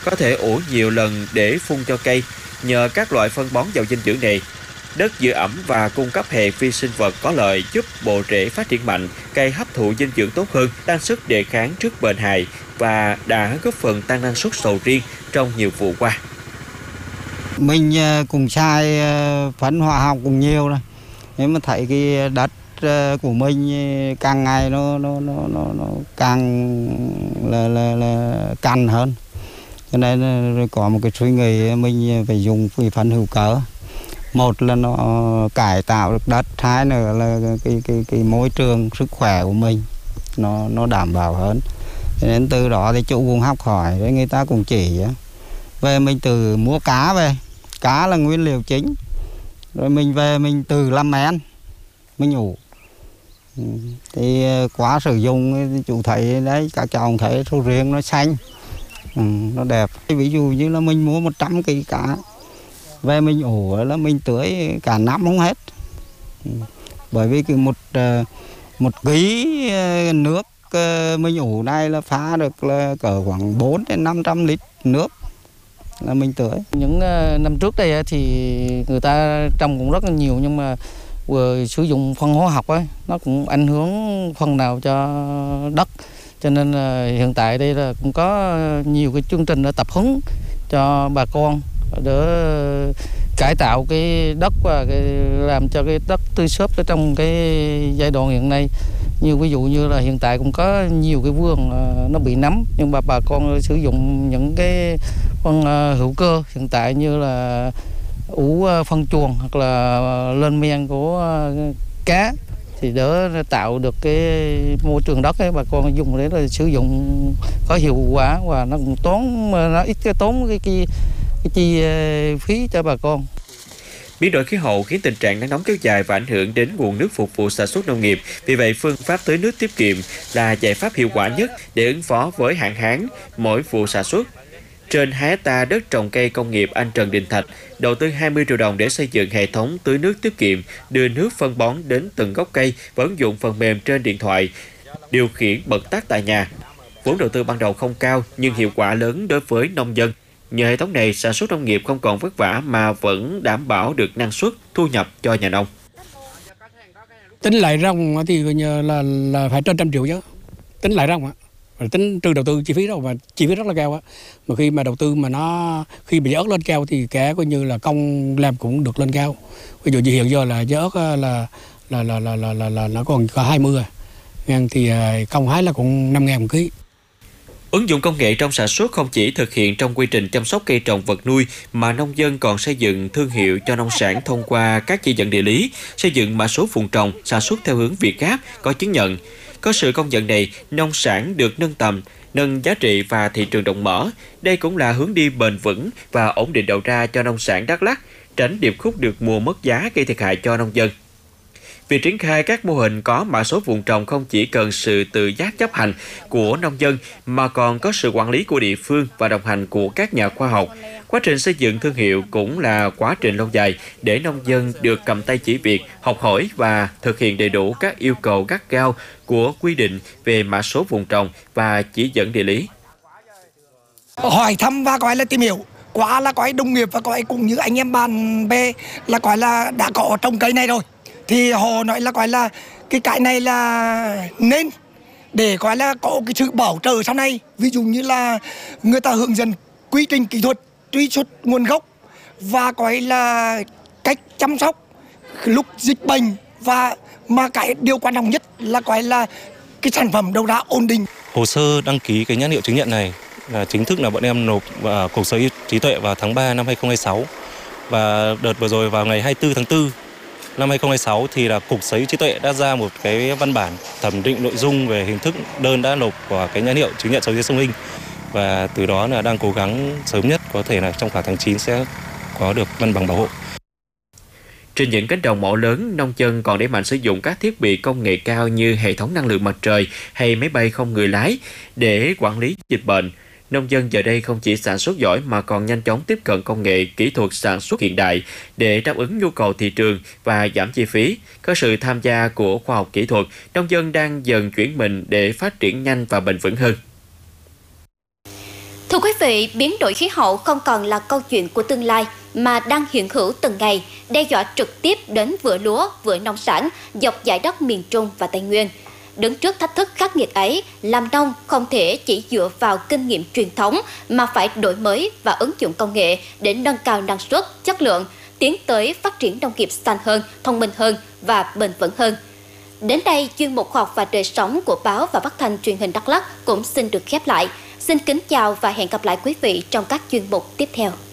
có thể ủ nhiều lần để phun cho cây. Nhờ các loại phân bón giàu dinh dưỡng này, đất giữ ẩm và cung cấp hệ vi sinh vật có lợi giúp bộ rễ phát triển mạnh, cây hấp thụ dinh dưỡng tốt hơn, tăng sức đề kháng trước bệnh hại và đã góp phần tăng năng suất sầu riêng trong nhiều vụ qua. Mình cùng xài phân hóa học cũng nhiều rồi, nhưng mà thấy cái đất của mình càng ngày nó càng là cằn hơn, cho nên có một cái suy nghĩ mình phải dùng cái phân hữu cơ. Một là nó cải tạo được đất, hai nữa là cái môi trường sức khỏe của mình nó đảm bảo hơn. Cho nên từ đó thì chủ cũng học hỏi, người ta cũng chỉ về. Mình từ mua cá về, cá là nguyên liệu chính, rồi mình về mình từ làm men, mình ủ. Thì quá sử dụng thì chủ thấy đấy, các cháu thấy sầu riêng nó xanh, nó đẹp. Ví dụ như là mình mua 100 kg cá về mình ủ là mình tưới cả năm không hết. Bởi vì cái một ký nước mình ủ này là pha được là cỡ khoảng 400 đến 500 lít nước là mình tưới. Những năm trước đây thì người ta trồng cũng rất là nhiều, nhưng mà vừa sử dụng phân hóa học ấy, nó cũng ảnh hưởng phần nào cho đất. Cho nên hiện tại đây là cũng có nhiều cái chương trình để tập huấn cho bà con để cải tạo cái đất và làm cho cái đất tươi xốp ở trong cái giai đoạn hiện nay. Như ví dụ như là hiện tại cũng có nhiều cái vườn nó bị nấm, nhưng mà bà con sử dụng những cái phân hữu cơ hiện tại như là ủ phân chuồng hoặc là lên men của cá, thì đỡ tạo được cái môi trường đất ấy, bà con dùng để là sử dụng có hiệu quả và nó cũng nó ít cái tốn cái chi phí cho bà con. Biến đổi khí hậu khiến tình trạng nắng nóng kéo dài và ảnh hưởng đến nguồn nước phục vụ sản xuất nông nghiệp. Vì vậy, phương pháp tưới nước tiết kiệm là giải pháp hiệu quả nhất để ứng phó với hạn hán mỗi vụ sản xuất. Trên 2 hectare đất trồng cây công nghiệp, anh Trần Đình Thạch đầu tư 20 triệu đồng để xây dựng hệ thống tưới nước tiết kiệm, đưa nước phân bón đến từng gốc cây và ứng dụng phần mềm trên điện thoại, điều khiển bật tắt tại nhà. Vốn đầu tư ban đầu không cao nhưng hiệu quả lớn đối với nông dân. Nhờ hệ thống này, sản xuất nông nghiệp không còn vất vả mà vẫn đảm bảo được năng suất, thu nhập cho nhà nông. Tính lại rong thì là phải trên 100 triệu chứ. Tính lại rong tính trừ đầu tư chi phí đâu, mà chi phí rất là cao á. Mà khi mà đầu tư mà khi mà giá ớt lên cao thì cả coi như là công làm cũng được lên cao. Ví dụ như hiện giờ là giá ớt là nó còn có 20 rồi. Ngang thì công hái là cũng 5.000 một ký. Ứng dụng công nghệ trong sản xuất không chỉ thực hiện trong quy trình chăm sóc cây trồng vật nuôi mà nông dân còn xây dựng thương hiệu cho nông sản thông qua các chỉ dẫn địa lý, xây dựng mã số vùng trồng, sản xuất theo hướng Việt Gáp có chứng nhận. Có sự công nhận này, nông sản được nâng tầm, nâng giá trị và thị trường rộng mở. Đây cũng là hướng đi bền vững và ổn định đầu ra cho nông sản Đắk Lắk, tránh điệp khúc được mùa mất giá gây thiệt hại cho nông dân. Việc triển khai các mô hình có mã số vùng trồng không chỉ cần sự tự giác chấp hành của nông dân mà còn có sự quản lý của địa phương và đồng hành của các nhà khoa học. Quá trình xây dựng thương hiệu cũng là quá trình lâu dài để nông dân được cầm tay chỉ việc, học hỏi và thực hiện đầy đủ các yêu cầu gắt gao của quy định về mã số vùng trồng và chỉ dẫn địa lý. Hỏi thăm và gọi là tìm hiểu, quá là coi đồng nghiệp và coi cùng như anh em bạn bè là coi là đã có trồng cây này rồi. Thì họ nói là gọi là cái này là nên để gọi là có cái sự bảo trợ sau này. Ví dụ như là người ta hướng dẫn quy trình kỹ thuật, truy xuất nguồn gốc và gọi là cách chăm sóc lúc dịch bệnh, và mà cái điều quan trọng nhất là gọi là cái sản phẩm đầu ra ổn định. Hồ sơ đăng ký cái nhãn hiệu chứng nhận này là chính thức là bọn em nộp vào Cục Sở hữu trí tuệ vào tháng 3 năm 2026, và đợt vừa rồi vào ngày 24 tháng 4 năm 2026 thì là Cục Sở hữu trí tuệ đã ra một cái văn bản thẩm định nội dung về hình thức đơn đã nộp vào cái nhãn hiệu chứng nhận sầu riêng Sông Hinh, và từ đó là đang cố gắng sớm nhất có thể là trong khoảng tháng 9 sẽ có được văn bằng bảo hộ. Trên những cánh đồng mẫu lớn, nông dân còn đẩy mạnh sử dụng các thiết bị công nghệ cao như hệ thống năng lượng mặt trời hay máy bay không người lái để quản lý dịch bệnh. Nông dân giờ đây không chỉ sản xuất giỏi mà còn nhanh chóng tiếp cận công nghệ, kỹ thuật sản xuất hiện đại để đáp ứng nhu cầu thị trường và giảm chi phí. Có sự tham gia của khoa học kỹ thuật, nông dân đang dần chuyển mình để phát triển nhanh và bền vững hơn. Thưa quý vị, biến đổi khí hậu không còn là câu chuyện của tương lai mà đang hiện hữu từng ngày, đe dọa trực tiếp đến vựa lúa, vựa nông sản dọc dải đất miền Trung và Tây Nguyên. Đứng trước thách thức khắc nghiệt ấy, làm nông không thể chỉ dựa vào kinh nghiệm truyền thống mà phải đổi mới và ứng dụng công nghệ để nâng cao năng suất, chất lượng, tiến tới phát triển nông nghiệp xanh hơn, thông minh hơn và bền vững hơn. Đến đây, chuyên mục Khoa học và đời sống của báo và phát thanh truyền hình Đắk Lắk cũng xin được khép lại. Xin kính chào và hẹn gặp lại quý vị trong các chuyên mục tiếp theo.